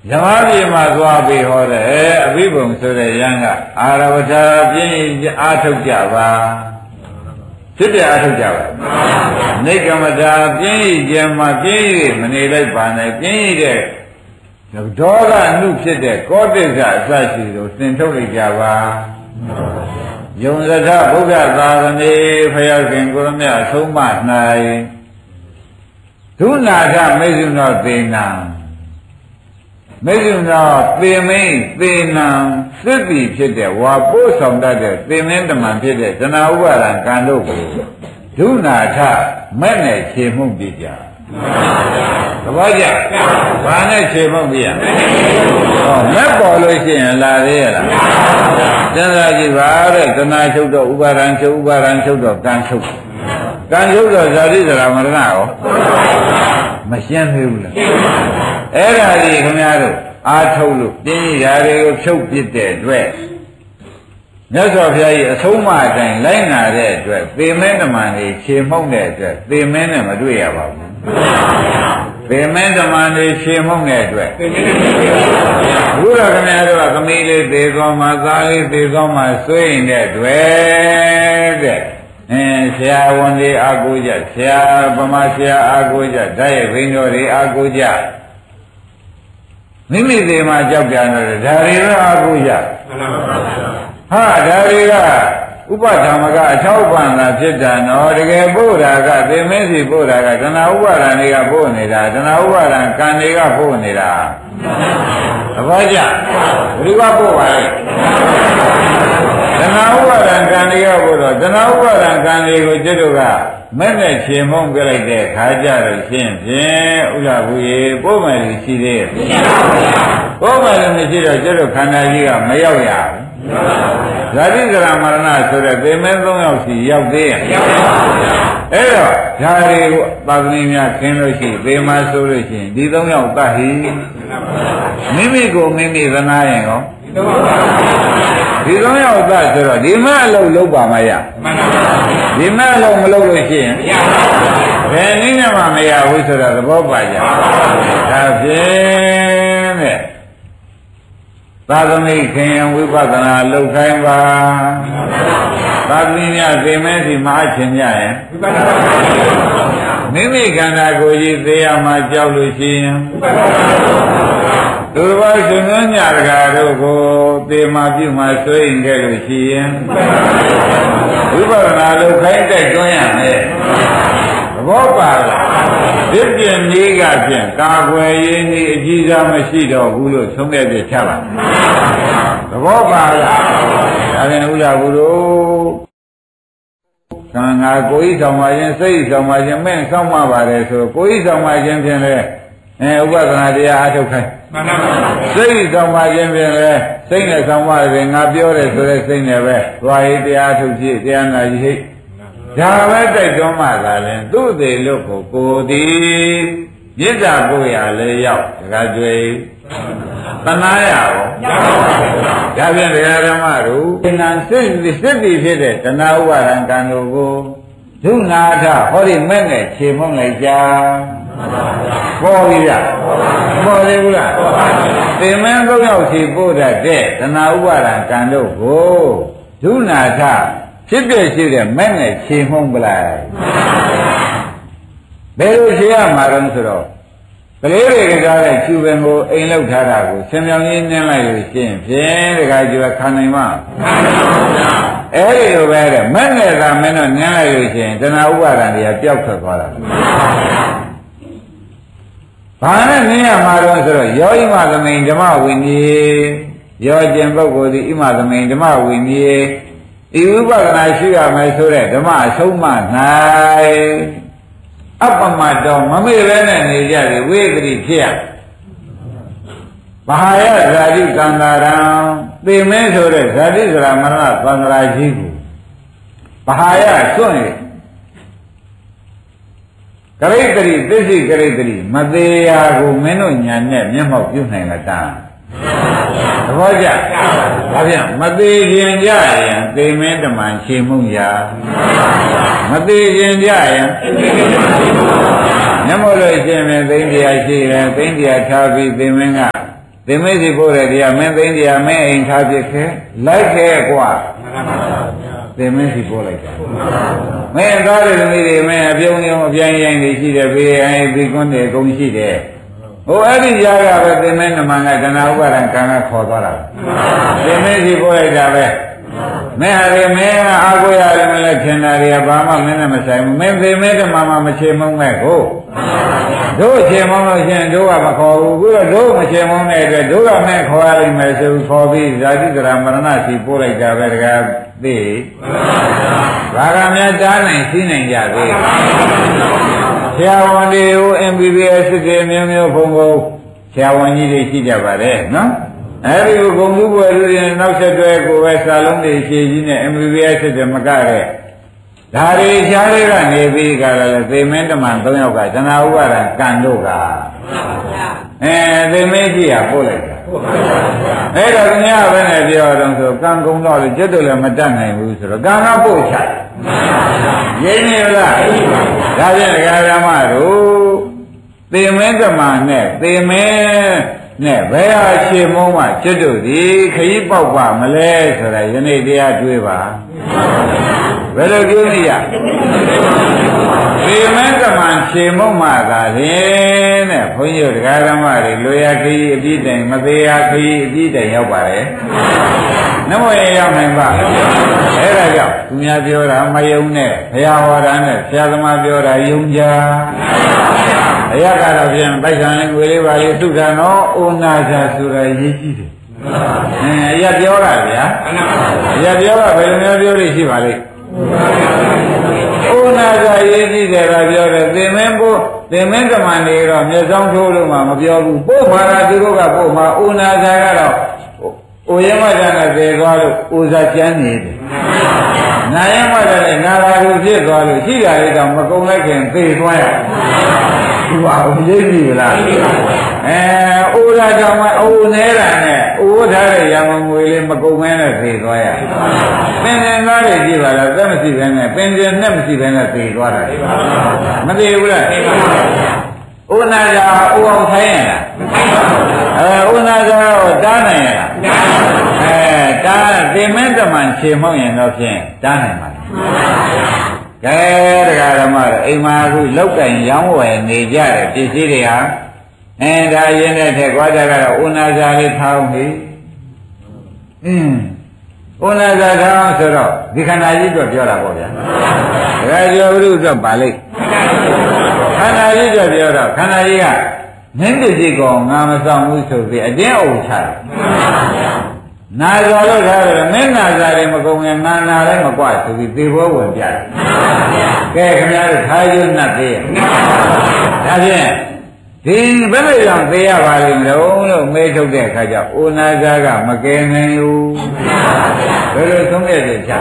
ဇမပြေမှာသွားပြီးဟောတယ်အဘိဓမ္မာဆိုတဲ့ယံကအာရဝထာပြင်းအားထုတ်ကြပါဖြစ်တဲ့အားထုတ်ကြပါနိကမတာပြင်းခြင်းမှာပြင်းရမနေလိုက်ပါနဲ့ပြင်းရတဲ့ဒေါသအမှုဖြစ်တဲ့ကောတိကအစရှိတို့သင်ထုတ်လိုက်ကြပါယုံစထဗုဒ္ဓသာသနေဖယားခင်ကိုရမြအဆုံးမ၌ဒုနာထမေဇုနောသေနာမေဇုနောသေမိန်သေနံသစ္တိဖြစ်တဲ့ဝါပို့ဆောင်တတ်တဲ့သေမင်းတမန်ဖြစ်တဲ့ဇနာဥပါဒံကံတို့ကိုဒုနာထမဲ့နဲ့ခြေမှုပြကြသဘောကျဘာနဲ့ခြေမှုပြရဟောမဲ့ပေါ်လို့ရှိရင်လာသေးရလားစဉ်းစားကြည့်ပါတဲ့ဇနာချုပ်တော့ဥပါဒံချုပ်ဥပါဒံချုပ်တော့ကံချုပ်ကံချုပ်တော့ဇာတိဇရာမရဏရောမရှင်းသေးဘူးလားအဲ့ဒါကြီးခင်ဗျားတို့အားထုတ်လို့ပြင်းရတွေကိုဖြုတ်ပစ်တဲ့အတွက်မြတ်စွာဘုရားကြီးအဆုံးအမအတိုင်းလိုက်နာတဲ့အတွက်သေမင်းတမန်တွေခြေမှုန့်တဲ့အတွက်သေမင်းနဲ့မတွေ့ရပါဘူးသေမင်းတမန်တွေခြေမှုန့်တဲ့အတွက်ဘုရားခင်ဗျားတို့ကသမီးလေးသေသွားမှသားလေးသေသွားမှဆွေးရင်တဲ့တွေ့တဲ့ဆရာဝန်တွေအားကိုးကြဆရာဗမာဆရာအားကိုးကြဓာတ်ရိုက်ဘိန်းတော်တွေအားကိုးကြမိမိသေးမှကြောက်ကြတော့ဒါတွေတော့အားကိုးကြဟာဒါတွေကဥပဓမ္မကအထောက်ပံ့တာဖြစ်တာနော်တကယ်ပို့တာကသေမင်းစီပို့တာကတဏှာဥပါဒံတွေကပို့နေတာတဏှာဥပါဒံကံတွေကပို့နေတာသဘောကျဘယ်သူကပို့ပါလဲတဏှာဥပါဒံကံတွေကပို့တော့တဏှာဥပါဒံကံတွေကိုကျွတ်တို့ကမဲ့နဲ့ခြေမုံပြလိုက်တဲ့ခါကြလို့ရှင်းဖြင့်ဥလာဘူးရေပို့မယ်လို့ရှိသေးရဲ့ပို့မယ်လို့မရှိတော့ကျွတ်တို့ခန္ဓာကြီးကမရောက်ရဘူးဇာတိဇရာမရဏဆိုတဲ့သေမင်း၃ယောက်စီရောက်သေးရဲ့အဲ့တော့ဓာတွေကိုသာသမီများခင်းလို့ရှိသေမဆိုလို့ရှိရင်ဒီ၃ယောက်တတ်ဟိမိမိကိုမိမိသနာရင်ရောဒီ၃ယောက်သတ်ဆိုတော့ဒီမအလုံးလုံးပါမရဒီမအလုံးမလုံးလို့ရှိရင်ဘယ်နည်းနဲ့မှမရဘူးဆိုတော့သဘောပါကြဒါဖြင့်တဲ့သာသမီခင်ဝိပဿနာလုပ်ခိုင်းပါသာသမီများသိမဲစီမအားချင်ကြရင်မိမိခန္ဓာကိုယ်ကြီးသိရမှကြောက်လို့ရှိရင်သူတော်ဘာရှင်ငန်းညတကာတို့ကိုသေမာပြုမှဆွေးရင်ခဲ့လို့ရှိရင်ဝိပဿနာလုပ်ခိုင်းတိုက်တွန်းရမယ်သဘောပါလားဒီပြင်ကြီးကဖြင့်ကာကွယ်ရေးနည်းအကြီးစားမရှိတော့ဘူးလို့ဆုံးဖြတ်ချက်ချပါသဘောပါလားဒါပြန်ဥဒ္ဒဘုရောကံငါကိုယ်ဤဆောင်ပါခြင်းစိတ်ဤဆောင်ပါခြင်းမဲ့ဆောင်ပါပါတယ်ဆိုကိုယ်ဤဆောင်ပါခြင်းဖြင့်လည်းဥပဒနာတရားအထုတ်ခိုင်းမှန်ပါပါစိတ်ဆောင်ပါခြင်းဖြင့်လည်းစိတ်နဲ့ဆောင်ပါတယ်ငါပြောတယ်ဆိုတဲ့စိတ်နဲ့ပဲသွားရေးတရားထုတ်ဖြစ်တရားနာကြီးဟိတ်ဒါပဲတိုက်တွန်းမှသာလဲသူ့သေးလို့ကိုသည်မြစ်တာကိုရလဲရောက်တခါကျွေသနာရရောဒါဖြင့်တရားဓမ္မတို့ဉာဏ်စိတ်တည်ဖြစ်တဲ့တဏှာဥပါဒံကံတို့ကိုဒုနာထဟောဒီမဲ့နဲ့ခြေမုံလိုက်ကြပေါ်ပြီဗျပေါ်သေးဘူးလားသင်္မင်း၃ယောက်စီပို့တတ်တဲ့တဏှာဥပါဒံကံတို့ကိုဒုနာထဖြစ်ပြရှိတဲ့မဲ့နဲ့ခြေမှုံးပလိုက်ဘယ်လိုခြေရမှာတော့ဆိုတော့ကလေးတွေကကြားတဲ့ကျူပင်ကိုအိမ်လောက်ထားတာကိုဆင်မြောင်ကြီးနင်းလိုက်လို့ရှင်းဖြင့်တခါကျခံနိုင်မှာအဲ့ဒီလိုပဲတဲ့မဲ့နဲ့သာမင်းတို့နင်းလိုက်လို့ရှင်းတဏှာဥပါဒံတွေကပျောက်ထွက်သွားတာဘာနဲ့နင်းရမှာတော့ဆိုတော့ယောဣမသမိန်ဓမ္မဝိနည်းယောကျင်ပုဂ္ဂိုလ်ဒီဣမသမိန်ဓမ္မဝိနည်းဤဥပဒနာရှိရမယ်ဆိုတဲ့ဓမ္မအဆုံးမ၌အပမတ္တောမမေ့ပဲနဲ့နေကြတယ်ဝိသတိဖြစ်ရဘာယဇာတိကန္တာရံသေမင်းဆိုတဲ့ဇာတိစရာမရဏသန္တရာကြီးကိုဘာယစွန့်ရကရိတ္တိသစ္စိကရိတ္တိမသေးရာကိုမင်းတို့ညာနဲ့မျက်မှောက်ပြုနိုင်တာတန်းသဘောကျဒါဖြင့်မသေးခြင်းကြရင်သေမင်းတမန်ရှင်းမှုရာမသေးခြင်းကြရင်မျက်မှောက်လို့ရှင်းမယ်သိန်းတရားရှိတယ်သိန်းတရားထားပြီးသေမင်းကသေမေစီပို့တဲ့တရားမင်းသိန်းတရားမင်းအိမ်ထားပြခဲ့လိုက်ခဲ့ကွာသေမေစီပို့လိုက်တာမင်းသားတွေသမီးတွေမင်းအပြုံးယုံအပြိုင်ရိုင်းတွေရှိတယ်ဘေးအိမ်ဘေးကွန်းတွေအကုန်ရှိတယ်ဟိုအဲ့ဒီကြားကပဲသေမေနမန်ကတဏှာဥပါဒံကံကခေါ်သွားတာသေမေစီပို့လိုက်တာပဲမင်းဟာလေမင်းအာကိုရတယ်မလဲထင်တာတွေကဘာမှမင်းနဲ့မဆိုင်ဘူးမင်းသေမေဓမ္မမှာမချေမုံမဲ့ကိုတို့ချေမုံလို့ရှိရင်တို့ကမခေါ်ဘူးခုတော့တို့မချေမုံတဲ့အတွက်တို့ကမင်းခေါ်ရလိမ့်မယ်ဆိုခေါ်ပြီးဇာတိတရာမရဏစီပို့လိုက်တာပဲတကားသိဘာကများကြားနိုင်သိနိုင်ကြသေးဆရာဝန်တွေကို MBBS စစ်တွေမျိုးမျိုးဘုံဘုံဆရာဝန်ကြီးတွေရှိကြပါတယ်နော်အဲဒီကိုဂုံမှုပွဲလူတွေနောက်ဆက်တွဲကိုပဲစာလုံးတွေရှည်ကြီးနဲ့ MBBS စစ်တွေမကတဲ့ဒါတွေရှားတွေကနေပြီးကြတယ်လေသေမင်းတမန်၃ယောက်ကသနာဥပါဒံကံတို့ကသေမင်းကြီးကပို့လိုက်တာအဲ့တော့ခင်ဗျားပဲနဲ့ပြောတော့ဆိုကံကုံတော့လေကျွတ်တော့လည်းမတတ်နိုင်ဘူးဆိုတော့ကံကပို့ချရင်းနေလားဒါဖြင့်ဒကာဓမ္မတို့သေမင်းတမန်နဲ့သေမင်းနဲ့ဘယ်ဟာရှင်းမုံးမှကျွတ်တို့ဒီခရီးပေါက်ပါမလဲဆိုတာယနေ့တရားတွေးပါဘယ်လိုကြည့်ရသေမင်းတမန်ရှင်းမုံးမှသာလင်တဲ့ဘုန်းကြီးတို့ဒကာဓမ္မတွေလွေရခရီးအပြည့်တိုင်မသေးရခရီးအပြည့်တိုင်ရောက်ပါတယ်နမောရရောက်နိုင်ပါအဲ့ဒါကြောင့်သူများပြောတာမယုံနဲ့ဘုရားဟောတာနဲ့ဆရာသမားပြောတာယုံကြအရကတော့ပြန်ပိုက်ဆံလေးငွေလေးပါလေးသုဒ္ဓနောဩနာဇာဆိုတာရေးကြည့်တယ်အရပြောတာဗျာအရပြောတာဘယ်လိုမျိုးပြောလို့ရှိပါလိမ့်ဩနာဇာရေးကြည့်တယ်ကပြောတယ်သင်မင်းဖို့သင်မင်းကမန်တွေတော့မျက်စောင်းထိုးလို့မှမပြောဘူးပို့မှာလားသူတို့ကပို့မှာဩနာဇာကတော့ဩရမဇာနဲ့သေသွားလို့ဩဇာကျမ်းနေတယ်နာယမဇာနဲ့နာရာလူဖြစ်သွားလို့ရှိတာလေးတော့မကုံလိုက်ခင်သေသွားရဒီပါဦးရိပ်ပြီလားဩရာကြောင့်ဩနေတာနဲ့ဩထားတဲ့ရမငွေလေးမကုံမဲနဲ့သေသွားရပင်စင်သားတွေကြည့်ပါလားသက်မရှိဘဲနဲ့ပင်စင်နဲ့မရှိဘဲနဲ့သေသွားတာမသေဘူးလားဩနာဇာဩအောင်ဆိုင်ရလားဩနာဇာကိုတားနိုင်ရလားတားသေမင်းတမန်ခြေမောက်ရင်တော့ဖြင့်တားနိုင်ပါလားကဲတရားဓမ္မတွေအိမ်မှာအခုလောက်ကင်ရောင်းဝယ်နေကြတဲ့ပစ္စည်းတွေဟာဒါရင်းတဲ့ထက်ကြွားကြတော့ဥနာဇာလေးထားအောင်လေဥနာဇာထားအောင်ဆိုတော့ဒီခန္ဓာကြီးတော့ပြောတာပေါ့ဗျာဒါကြောဘုရုတော့ပါလိမ့်ခန္ဓာကြီးတော့ပြောတော့ခန္ဓာကြီးကမင်းပစ္စည်းကောင်ငါမဆောင်ဘူးဆိုပြီးအတင်းအုပ်ချတယ်နာဇာလို့ထားတယ်မင်းနာဇာတွေမကုန်ရင်ငါနာလည်းမကွာဆိုပြီးသေဘောဝင်ပြတယ်ကဲခင်ဗျားတို့ထားရွတ်နှက်သေးရဲ့ဒါဖြင့်ဒီဘယ်လိုကြောင့်သေရပါလိမ့်မလို့မေးထုတ်တဲ့အခါကျဩနာဇာကမကယ်နိုင်ဘူးဘယ်လိုသုံးရတဲ့ချာ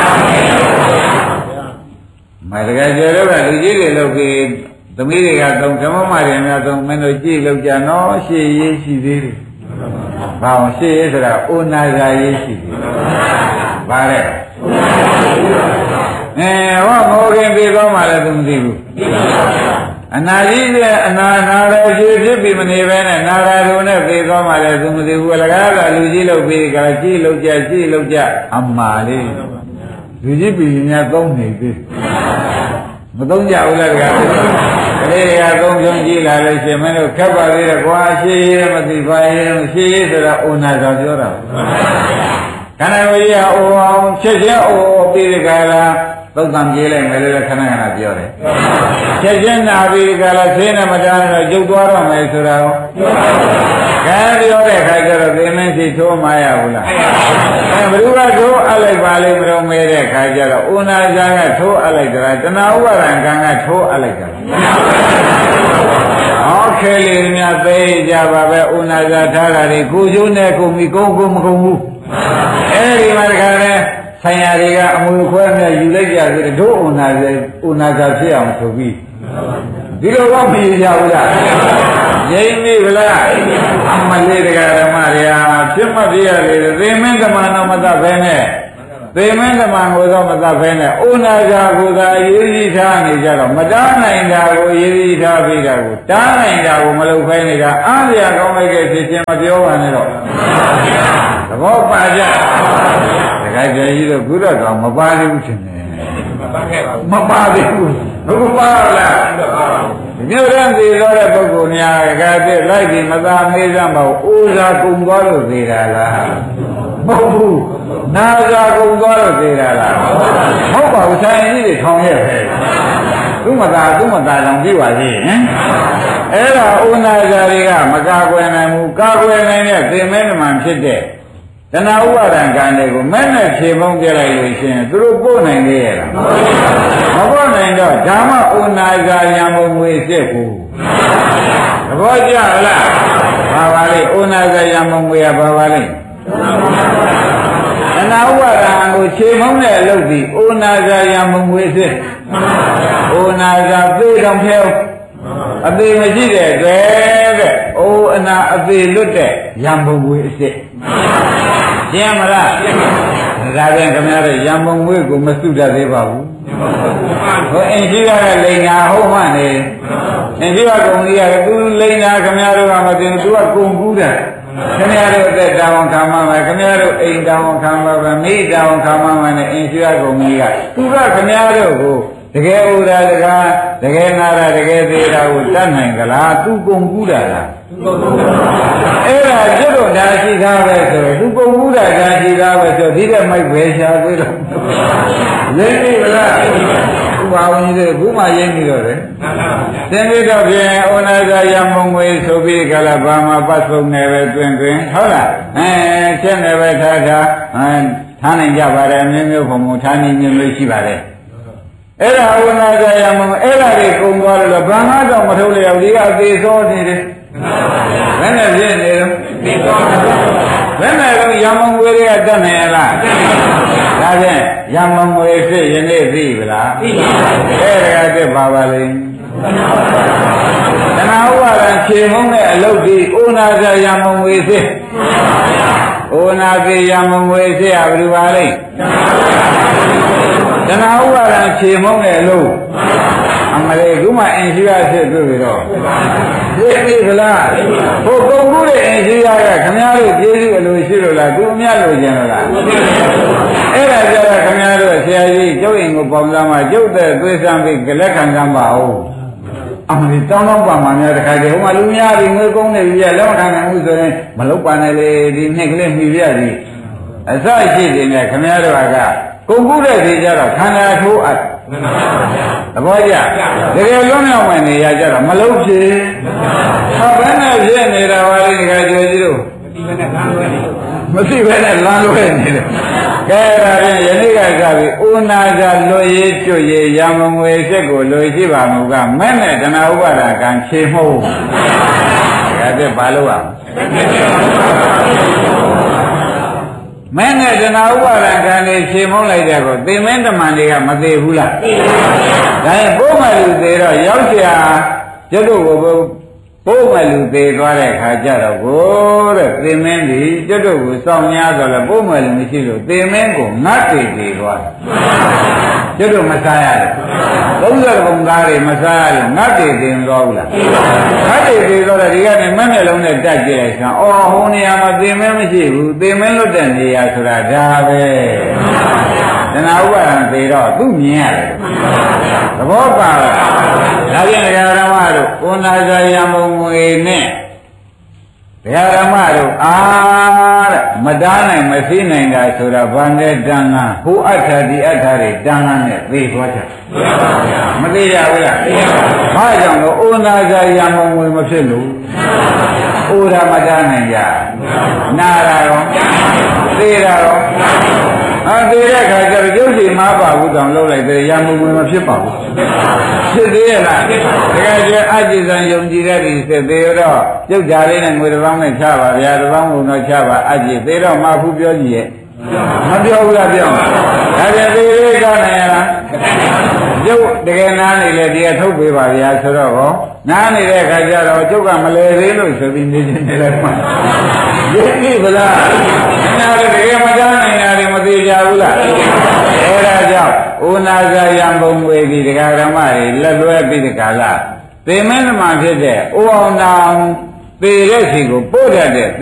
မတကယ်ကြတော့ကလူကြီးတွေလုပ်ပြီးသမီးတွေကသုံးဓမ္မမတွေများသုံးမင်းတို့ကြည့်လောက်ကြနော်ရှေ့ရေးရှိသေးတယ်ဘာအောင်ရှေ့ရေးဆိုတာဩနာဇာရေးရှိသေးတယ်ဘာလဲဟောမောခင်ပြေကောင်းမှလည်းသူမသိဘူးအနာကြီးတဲ့အနာလည်းရှေ့ဖြစ်ပြီးမနေပဲနဲ့နာရာတို့နဲ့ပြေကောင်းမှလည်းသူမသိဘူးအလကားကလူကြီးလုပ်ပြီးကြကြည့်လောက်ကြအမှားလေးလူကြီးပြည်များသုံးနေသေးမသုံးကြဘူးလားတကားကလေးတွေကသုံးကြုံကြည့်လာလို့ရှင်မင်းတို့ခက်ပါသေးတယ်ကွာရှေးရေးမသိပါရင်ရှေးရေးဆိုတော့ဩနာသာပြောတာခန္ဓာဝိရဩအောင်ချက်ချင်းဩပြီးဒီကလာသုတ်တံပြေးလိုက်မယ်လို့ခဏခဏပြောတယ်ချက်ချင်းနာပြီးဒီကလာဆင်းနေမတန်းတော့ကျုပ်သွားတော့မယ်ဆိုတာရောကဲပြောတဲ့ခါကျတော့သင်မင်းစီထိုးမရဘူးလားဘယ်သူကထိုးအပ်လိုက်ပါလိမ့်မလို့မဲတဲ့ခါကျတော့ဥနာဇာကထိုးအပ်လိုက်တာတဏှာဥပါဒံကံကထိုးအပ်လိုက်တာဟောခဲလေးများသိကြပါပဲဥနာဇာထားတာတွေကိုကျိုးနဲ့ကိုမီကုန်းကိုမကုန်းဘူးအဲဒီမှာတခါလဲဆိုင်ရာတွေကအမွေခွဲနဲ့ယူလိုက်ကြဆိုတော့ဥနာဇာဖြစ်အောင်ဆိုပြီးဒီလိုတော့ပြရဘူးလားငြိမ်းပြီလားအမလေးတရားဓမ္မတွေဟာဖြစ်မပြရတယ်သေမင်းကမဏမတပဲနဲ့သသေမင်းသမန်ကိုတော့မသတ်ဖဲနဲ့ဩနာဇာကိုသာအရေးကြီးထားနေကြတော့မတားနိုင်တာကိုအရေးကြီးထားပြီးတာကိုတားနိုင်တာကိုမလုပ်ဖဲနေတာအားရကောင်းလိုက်တဲ့ဖြစ်ချင်းမပြောပါနဲ့တော့သဘောပါကြတခါကျကြီးတော့ခုတော့ကောင်မပါသေးဘူးထင်တယ်မပါသေးဘူးဘုရားပါလားမြို့ရန်သေးသောတဲ့ပုဂ္ဂိုလ်များကတဲ့လိုက်ပြီးမသာမေးစမ်းပါဘူးဥဇာကုံသွားလို့သေးတာလားမဟုတ်ဘူးနာဇာကုံသွားလို့သေးတာလားဟုတ်ပါဘူးဆိုင်ကြီးတွေထောင်ရဲ့ပဲသူမသာတောင်ကြည့်ပါသေးဟင်အဲ့ဒါဥနာဇာတွေကမကာကွယ်နိုင်ဘူးကာကွယ်နိုင်တဲ့သင်္မဲနမှန်ဖြစ်တဲ့တဏှာဥပါဒံကံတွေကိုမဲ့နဲ့ဖြေပုံးပြလိုက်လို့ရှိရင်သူတို့ပို့နိုင်သေးရဲ့လားမပို့နိုင်တော့ဓမ္မဥနာဇာယံမုံငွေစစ်ကိုသဘောကျလားဘာပါလဲဥနာဇာယံမုံငွေကဘာပါလဲတဏှာဥပါဒံကိုဖြေပုံးတဲ့အလုပ်ဒီဥနာဇာယံမုံငွေစစ်ဥနာဇာသေတော်ဖြဲအသေးမရှိတဲ့အတွက်တဲ့။အိုးအနာအသေးလွတ်တဲ့ရံပုံငွေအစ်စ်။ကျင်းမလား။ဒါပြန်ခင်ဗျားတို့ရံပုံငွေကိုမစုတတ်သေးပါဘူး။ဟိုအင်ရှိရတဲ့လိန်နာဟုတ်မှနေ။အင်ရှိရကုံကြီးကသူလိန်နာခင်ဗျားတို့ကမသိဘူးသူကကုံကူးတယ်။ခင်ဗျားတို့အသက်တောင်းခံမှမယ်ခင်ဗျားတို့အိမ်တောင်းခံမှပဲမိတောင်းခံမှမယ်နဲ့အင်ရှိရကုံကြီးကသူကခင်ဗျားတို့ကိုတကယ်ဥဒါတကားတကယ်နာတာတကယ်သေးတာကိုတတ်နိုင်ကြလားသူကုန်ကူးတာလားအဲ့ဒါကျွတ်တော့ဒါရှိသားပဲဆိုသူကုန်ကူးတာဒါရှိသားပဲဆိုဒီတဲ့မိုက်ပဲရှားသေးတော့ရင်းပြီလားဥပါဝင်ကြီးကခုမှရင်းပြီးတော့တယ်သင်္ကေတဖြင့်ဩနာဇာယမုံငွေဆိုပြီးကြလားဘာမှပတ်ဆုံးနေပဲတွင်ဟုတ်လားချက်နေပဲထားနိုင်ကြပါတယ်မျိုးမျိုးပုံပုံထားနေမျိုးရှိပါတယ်အဲ့ဒါဝနာကြရမအဲ့ဒါတွေကုံသွားလို့ဘာမှတော့မထုတ်လျောက်ဒီကအသေးစောနေတယ်ဘယ်နဲ့ဖြစ်နေတော့ဘယ်နဲ့တော့ရမုံငွေတွေကတတ်နိုင်ရလားဒါဖြင့်ရမုံငွေဖြစ်ယနေ့သိပြီလားသိပါဘူးအဲ့ဒါကတည်းပါပါလိမ့်တဏှာဥပါဒံခြေမုံတဲ့အလုပ်ဒီဩနာကြရမုံငွေဖြစ်ဩနာကြရမုံငွေဖြစ်ရဘယ်လိုပါလိမ့်တဏှာဥပါဒံခြေမုံတဲ့အလို့အမလေးခုမှအင်ရှိရဖြစ်တွေ့ပြီတော့သိပြီခလားဟိုကုန်ကူးတဲ့အင်ရှိရကခမည်းတော်ကျေးဇူးအလိုရှိလို့လားသူအမြတ်လိုချင်လို့လားအဲ့ဒါကြတော့ခမည်းတော်ဆရာကြီးကျုပ်အိမ်ကိုပေါင်းစားမှကျုပ်တဲ့သွေးဆန်းပြီးလက်ခံကမ်းပါဦးအမလေးတောင်းတော့ပါမှများတခါကျဟိုမှာလူများပြီးငွေကုန်နေပြီလက်မခံနိုင်ဘူးဆိုရင်မလုပ်ပါနဲ့လေဒီနှစ်ကလေးမှီပြရသည်အစရှိတယ်နဲ့ခမည်းတော်ကကုန်ကူးတဲ့ဒီကြတော့ခန္ဓာထိုးအပ်သဘောကျတကယ်လုံးမြောက်မှနေရကြတော့မလုံးဖြစ်ဟာဘယ်နဲ့ဖြစ်နေတာပါလဲဒီကကြွကြီးတို့မသိဘဲနဲ့လမ်းလွဲနေတယ်ကဲဒါဖြင့်ယနေ့ကစပြီးဥနာဇာလွတ်ရေးကျွတ်ရေးရမငွေစစ်ကိုလွယ်ရှိပါမှုကမဲ့နဲ့တဏှာဥပါဒကံခြေမှုဒါပြဘာလို့อ่ะမဲနဲ့တဏှာဥပါဒံကံတွေခြေမုံးလိုက်တဲ့ကိုသင်မင်းတမန်တွေကမသေးဘူးလားသိပါဘူးဒါရင်ပိုးမလူသေးတော့ရောက်เสียကျွတ်တို့ကိုပိုးမလူသေးသွားတဲ့ခါကျတော့ကိုတဲ့သင်မင်းဒီကျွတ်တို့ကိုစောင့်များဆိုလဲပိုးမလူမရှိလို့သင်မင်းကိုငတ်တည်သေးသွားကျွတ်တို့မစားရတယ်30ဘုံသားတွေမစားရလို့ငတ်တည်သေးသွားဘူးလားငတ်တည်သေးတော့ဒီကနေမက်မျက်လုံးနဲ့တက်ကြည့်လိုက်စမ်းအော်ဟိုနေရာမှာသင်မင်းမရှိဘူးသင်မင်းလွတ်တဲ့နေရာဆိုတာဒါပဲတဏှာဥပါဒံသေးတော့သူမြင်ရတယ်သဘောပါလားဒါပြန်ဓမ္မတို့ဩနာဇာယမုံငွေနဲ့ဓမ္မတို့တဲ့မတားနိုင်မသိနိုင်တာဆိုတာဘာနဲ့တန်ခါဟိုအဋ္ဌာဒီအဋ္ဌာတွေတန်ခါနဲ့သိသွားကြမသိရဘူးလားဘာကြောင့်လို့ဩနာဇာယမုံငွေမဖြစ်လို့ဩရာမတားနိုင်ကြနာရာရောသိရာရောသေတဲ့ခါကျတော့ကျုပ်စီမပါဘူးတောင်လှုပ်လိုက်တယ်ရမုံငွေမဖြစ်ပါဘူးဖြစ်သေးရဲ့လားတကယ်ကျအကြည်စံယုံကြည်တဲ့ဒီစစ်သေးတော့ကျုပ်ကြလေးနဲ့ငွေတစ်ပေါင်းနဲ့ချပါဗျာတစ်ပေါင်းကုန်တော့ချပါအကြည်သေးတော့မှဖူးပြောကြည့်ရဲ့မပြောဘူးလားပြောဒါပြန်သေးလေးကောင်းနေရလားကျုပ်တကယ်နားနေလေဒီကထုတ်ပေးပါဗျာဆိုတော့ဟောနားနေတဲ့ခါကျတော့ကျုပ်ကမလဲသေးလို့ဆိုပြီးနေနေလိုက်မှရည်ပြီဗလားနားတကယ်မကြားနိုင်တာတွေမသေးကြဘူးလားအဲဒါကြောင့်ဥနာဇာယံဘုံဝေဒီတရားဓမ္မတွေလက်လွဲပြီးဒီကလာသေမင်းသမားဖြစ်တဲ့ဥအောင်တောင်သေတဲ့စီကိုပို့တတ်တဲ့